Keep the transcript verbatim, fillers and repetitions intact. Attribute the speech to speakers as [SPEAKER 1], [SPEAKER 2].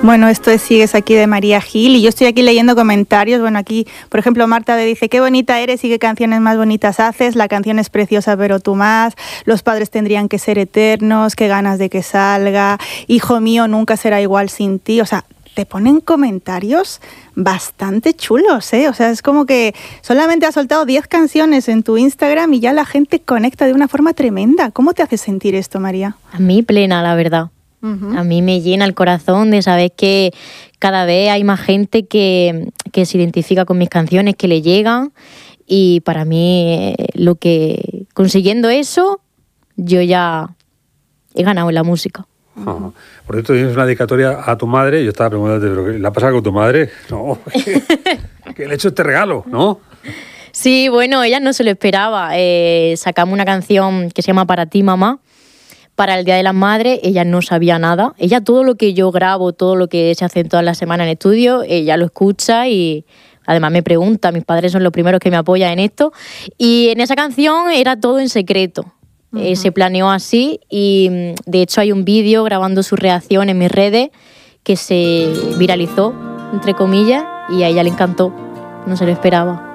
[SPEAKER 1] Bueno, esto es Sigues aquí de María Gil y yo estoy aquí leyendo comentarios. Bueno, aquí, por ejemplo, Marta me dice, qué bonita eres y qué canciones más bonitas haces. La canción es preciosa, pero tú más. Los padres tendrían que ser eternos. Qué ganas de que salga. Hijo mío, nunca será igual sin ti. O sea, te ponen comentarios bastante chulos, ¿eh? O sea, es como que solamente has soltado diez canciones en tu Instagram y ya la gente conecta de una forma tremenda. ¿Cómo te hace sentir esto, María?
[SPEAKER 2] A mí plena, la verdad. Uh-huh. A mí me llena el corazón de saber que cada vez hay más gente que, que se identifica con mis canciones, que le llegan, y para mí lo que consiguiendo eso, yo ya he ganado en la música.
[SPEAKER 3] Uh-huh. Por cierto, tienes una dedicatoria a tu madre. Yo estaba preguntándote, ¿pero qué le ha pasado con tu madre? No, que le he hecho este regalo, ¿no?
[SPEAKER 2] Sí, bueno, ella no se lo esperaba. Eh, sacamos una canción que se llama Para ti, mamá, para el Día de las Madres. Ella no sabía nada. Ella, todo lo que yo grabo, todo lo que se hace todas las semanas en estudio, ella lo escucha y además me pregunta. Mis padres son los primeros que me apoyan en esto. Y en esa canción era todo en secreto. Uh-huh. Eh, se planeó así y de hecho hay un vídeo grabando su reacción en mis redes que se viralizó, entre comillas, y a ella le encantó. No se lo esperaba.